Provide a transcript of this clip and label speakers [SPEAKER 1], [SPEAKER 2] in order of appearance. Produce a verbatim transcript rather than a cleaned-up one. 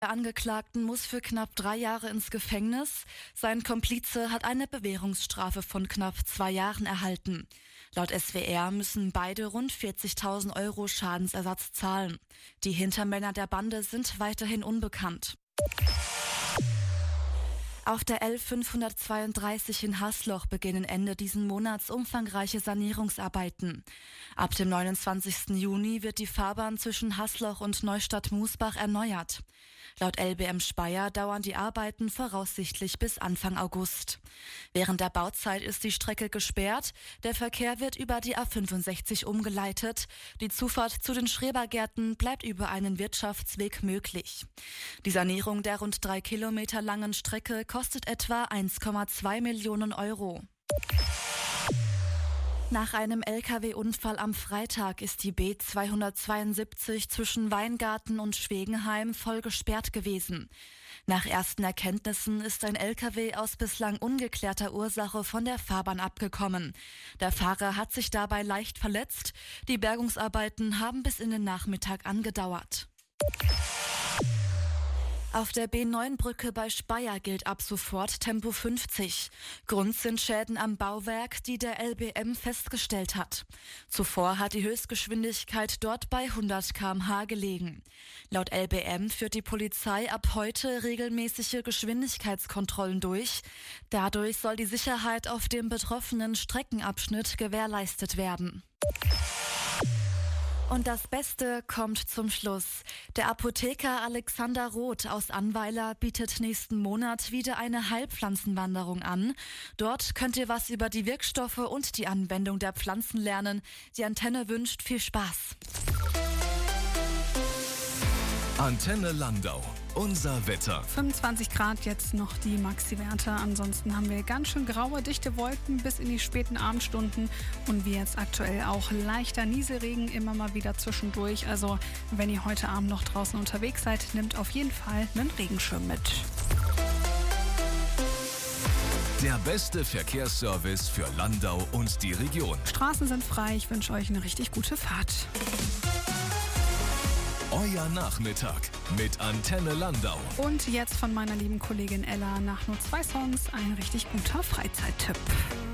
[SPEAKER 1] Der Angeklagten muss für knapp drei Jahre ins Gefängnis. Sein Komplize hat eine Bewährungsstrafe von knapp zwei Jahren erhalten. Laut S W R müssen beide rund vierzigtausend Euro Schadensersatz zahlen. Die Hintermänner der Bande sind weiterhin unbekannt. Auf der L fünfhundertzweiunddreißig in Hasloch beginnen Ende diesen Monats umfangreiche Sanierungsarbeiten. Ab dem neunundzwanzigsten Juni wird die Fahrbahn zwischen Hasloch und Neustadt-Musbach erneuert. Laut L B M Speyer dauern die Arbeiten voraussichtlich bis Anfang August. Während der Bauzeit ist die Strecke gesperrt. Der Verkehr wird über die A fünfundsechzig umgeleitet. Die Zufahrt zu den Schrebergärten bleibt über einen Wirtschaftsweg möglich. Die Sanierung der rund drei Kilometer langen Strecke kostet etwa eins Komma zwei Millionen Euro. Nach einem L K W-Unfall am Freitag ist die B zweihundertzweiundsiebzig zwischen Weingarten und Schwegenheim voll gesperrt gewesen. Nach ersten Erkenntnissen ist ein L K W aus bislang ungeklärter Ursache von der Fahrbahn abgekommen. Der Fahrer hat sich dabei leicht verletzt. Die Bergungsarbeiten haben bis in den Nachmittag angedauert. Auf der B neun Brücke bei Speyer gilt ab sofort Tempo fünfzig. Grund sind Schäden am Bauwerk, die der L B M festgestellt hat. Zuvor hat die Höchstgeschwindigkeit dort bei hundert Kilometer pro Stunde gelegen. Laut L B M führt die Polizei ab heute regelmäßige Geschwindigkeitskontrollen durch. Dadurch soll die Sicherheit auf dem betroffenen Streckenabschnitt gewährleistet werden. Und das Beste kommt zum Schluss. Der Apotheker Alexander Roth aus Annweiler bietet nächsten Monat wieder eine Heilpflanzenwanderung an. Dort könnt ihr was über die Wirkstoffe und die Anwendung der Pflanzen lernen. Die Antenne wünscht viel Spaß.
[SPEAKER 2] Antenne Landau. Unser Wetter.
[SPEAKER 3] fünfundzwanzig Grad jetzt noch die Maxi-Werte. Ansonsten haben wir ganz schön graue, dichte Wolken bis in die späten Abendstunden. Und wie jetzt aktuell auch leichter Nieselregen immer mal wieder zwischendurch. Also wenn ihr heute Abend noch draußen unterwegs seid, nehmt auf jeden Fall einen Regenschirm mit.
[SPEAKER 2] Der beste Verkehrsservice für Landau und die Region.
[SPEAKER 3] Straßen sind frei. Ich wünsche euch eine richtig gute Fahrt.
[SPEAKER 2] Euer Nachmittag mit Antenne Landau.
[SPEAKER 3] Und jetzt von meiner lieben Kollegin Ella nach nur zwei Songs ein richtig guter Freizeittipp.